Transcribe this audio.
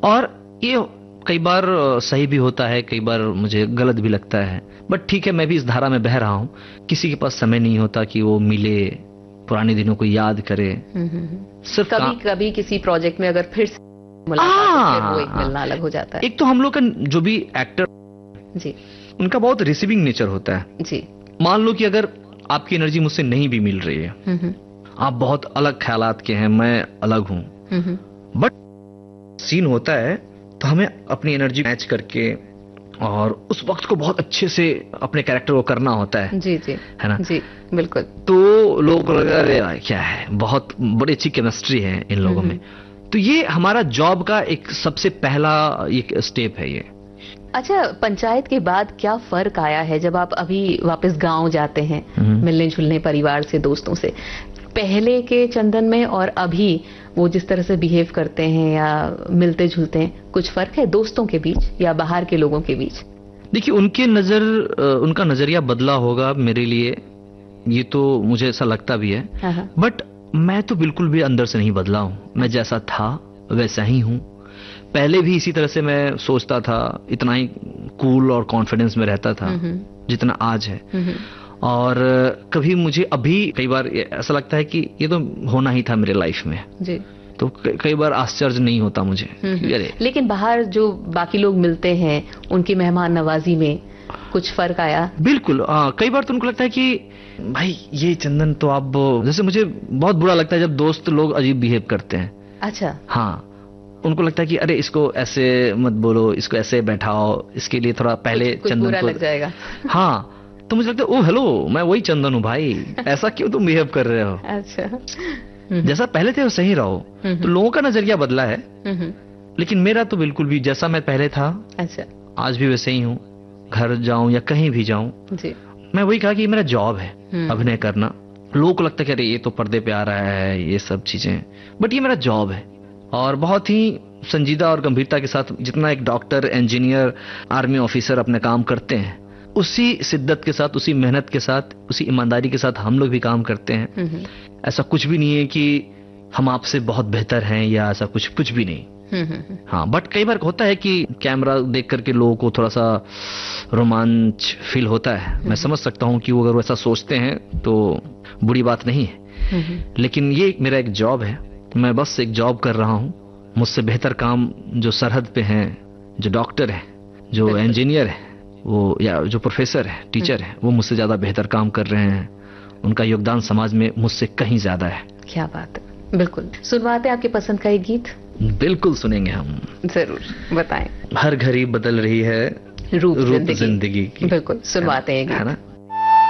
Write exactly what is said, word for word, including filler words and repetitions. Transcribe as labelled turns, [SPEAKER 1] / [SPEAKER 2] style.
[SPEAKER 1] और ये कई बार सही भी होता है, कई बार मुझे गलत भी लगता है, बट ठीक है, मैं भी इस धारा में बह रहा हूँ। किसी के पास समय नहीं होता कि वो मिले, पुराने दिनों को याद करे।
[SPEAKER 2] सिर्फ कभी कभी किसी प्रोजेक्ट में अगर फिर से मुलाकात, फिर वो एक मिलना अलग हो जाता है।
[SPEAKER 1] एक तो हम लोग का जो भी एक्टर
[SPEAKER 2] जी,
[SPEAKER 1] उनका बहुत रिसीविंग नेचर होता है
[SPEAKER 2] जी।
[SPEAKER 1] मान लो कि अगर आपकी एनर्जी मुझसे नहीं भी मिल रही है, आप बहुत अलग ख्यालात के हैं, मैं अलग हूं, बट सीन होता है तो हमें अपनी एनर्जी मैच करके और उस वक्त को बहुत अच्छे से अपने कैरेक्टर को करना होता है।
[SPEAKER 2] जी जी,
[SPEAKER 1] है ना?
[SPEAKER 2] जी बिल्कुल।
[SPEAKER 1] तो लोग लगा अरे क्या है, बहुत बड़ी अच्छी केमिस्ट्री है इन लोगों में। तो ये हमारा जॉब का एक सबसे पहला एक स्टेप है ये।
[SPEAKER 2] अच्छा, पंचायत के बाद क्या फर्क आया है जब आप अभी वापस गांव जाते हैं मिलने जुलने परिवार से, दोस्तों से, पहले के चंदन में और अभी वो जिस तरह से बिहेव करते हैं या मिलते जुलते हैं, कुछ फर्क है दोस्तों के बीच या बाहर के लोगों के बीच?
[SPEAKER 1] देखिए, उनके नजर उनका नजरिया बदला होगा मेरे लिए, ये तो मुझे ऐसा लगता भी है, बट मैं तो बिल्कुल भी अंदर से नहीं बदला हूं। मैं जैसा था वैसा ही हूं। पहले भी इसी तरह से मैं सोचता था, इतना ही कूल और कॉन्फिडेंस में रहता था जितना आज है। और कभी मुझे अभी कई बार ऐसा लगता है कि ये तो होना ही था मेरे लाइफ में जी। तो कई बार आश्चर्य नहीं होता मुझे।
[SPEAKER 2] लेकिन बाहर जो बाकी लोग मिलते हैं, उनकी मेहमान नवाजी में कुछ फर्क आया?
[SPEAKER 1] बिल्कुल। आ, कई बार तो उनको लगता है कि भाई ये चंदन तो आप, जैसे मुझे बहुत बुरा लगता है जब दोस्त लोग अजीब बिहेव करते हैं।
[SPEAKER 2] अच्छा।
[SPEAKER 1] हाँ, उनको लगता है कि अरे इसको ऐसे मत बोलो, इसको ऐसे बैठाओ, इसके लिए थोड़ा पहले
[SPEAKER 2] कुछ, कुछ
[SPEAKER 1] चंदन
[SPEAKER 2] बुरा
[SPEAKER 1] को
[SPEAKER 2] लग जाएगा।
[SPEAKER 1] हाँ, तो मुझे लगता है ओ हेलो, मैं वही चंदन हूँ भाई, ऐसा क्यों तुम बिहेव कर रहे हो?
[SPEAKER 2] अच्छा।
[SPEAKER 1] जैसा पहले थे वो सही रहो। तो लोगों का नजरिया बदला है, लेकिन मेरा तो बिल्कुल भी जैसा मैं पहले था, अच्छा, आज भी वैसे ही हूँ। घर जाऊं या कहीं भी जाऊं, मैं वही कहा कि मेरा जॉब है अभिनय करना। लोगों को लगता है कि अरे ये तो पर्दे पे आ रहा है, ये सब चीजें, बट ये मेरा जॉब है। और बहुत ही संजीदा और गंभीरता के साथ, जितना एक डॉक्टर, इंजीनियर, आर्मी ऑफिसर अपने काम करते हैं, उसी शिद्दत के साथ, उसी मेहनत के साथ, उसी ईमानदारी के साथ हम लोग भी काम करते हैं। ऐसा कुछ भी नहीं है कि हम आपसे बहुत बेहतर हैं या ऐसा कुछ कुछ भी नहीं। हाँ, बट कई बार होता है कि कैमरा देख करके लोगों को थोड़ा सा रोमांच फील होता है। मैं समझ सकता हूँ कि वो अगर वैसा सोचते हैं तो बुरी बात नहीं है, लेकिन ये मेरा एक जॉब है। मैं बस एक जॉब कर रहा हूँ। मुझसे बेहतर काम जो सरहद पे हैं, जो डॉक्टर है, जो इंजीनियर है, वो या जो प्रोफेसर है, टीचर है, वो मुझसे ज्यादा बेहतर काम कर रहे हैं। उनका योगदान समाज में मुझसे कहीं ज्यादा है।
[SPEAKER 2] क्या बात है। बिल्कुल। सुनवाते आपके पसंद का एक गीत?
[SPEAKER 1] बिल्कुल सुनेंगे हम,
[SPEAKER 2] जरूर, बताएं।
[SPEAKER 1] हर घड़ी बदल रही है
[SPEAKER 2] रूप,
[SPEAKER 1] रूप जिंदगी,
[SPEAKER 2] जिंदगी की। बिल्कुल, सुनवाते हैं,
[SPEAKER 1] है ना?